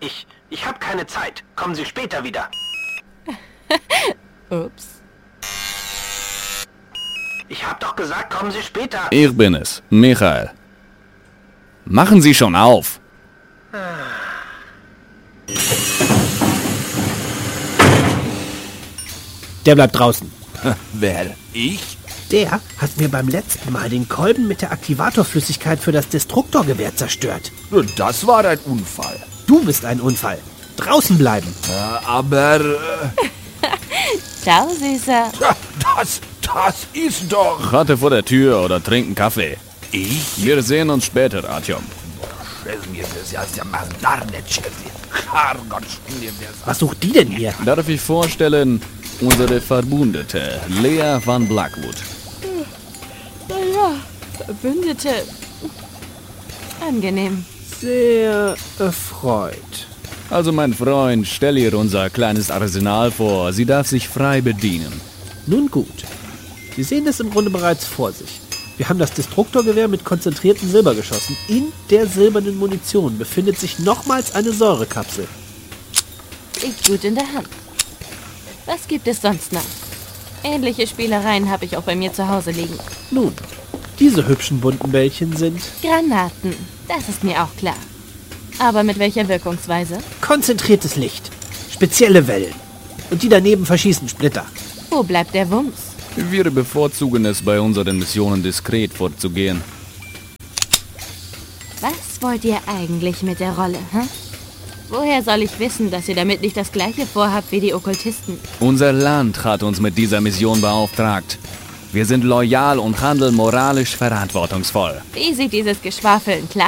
Ich habe keine Zeit. Kommen Sie später wieder. Ups. Ich hab doch gesagt, kommen Sie später. Ich bin es, Michael. Machen Sie schon auf. Der bleibt draußen. Wer? Ich? Der hat mir beim letzten Mal den Kolben mit der Aktivatorflüssigkeit für das Destruktorgewehr zerstört. Das war ein Unfall. Du bist ein Unfall. Draußen bleiben. Aber... Ciao, Süßer. Das ist doch... Warte vor der Tür oder trink einen Kaffee. Ich? Wir sehen uns später, Artyom. Was sucht die denn hier? Darf ich vorstellen, unsere Verbündete, Lea van Blackwood. Naja, Verbündete. Angenehm. Sehr erfreut. Also mein Freund, stell ihr unser kleines Arsenal vor. Sie darf sich frei bedienen. Nun gut. Sie sehen es im Grunde bereits vor sich. Wir haben das Destruktorgewehr mit konzentriertem Silber geschossen. In der silbernen Munition befindet sich nochmals eine Säurekapsel. Liegt gut in der Hand. Was gibt es sonst noch? Ähnliche Spielereien habe ich auch bei mir zu Hause liegen. Nun, diese hübschen bunten Bällchen sind Granaten, das ist mir auch klar. Aber mit welcher Wirkungsweise? konzentriertes Licht, spezielle Wellen. Und die daneben verschießen Splitter. Wo bleibt der Wumms? Wir bevorzugen es, bei unseren Missionen diskret vorzugehen. Was wollt ihr eigentlich mit der Rolle, hä? Woher soll ich wissen, dass ihr damit nicht das Gleiche vorhabt wie die Okkultisten? Unser Land hat uns mit dieser Mission beauftragt. Wir sind loyal und handeln moralisch verantwortungsvoll. Wie sieht dieses Geschwafel in